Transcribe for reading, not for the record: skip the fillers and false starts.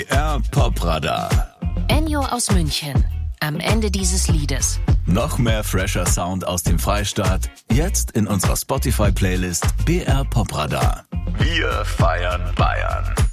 BR Popradar. Ennio aus München. Am Ende dieses Liedes. Noch mehr fresher Sound aus dem Freistaat. Jetzt in unserer Spotify-Playlist BR Popradar. Wir feiern Bayern.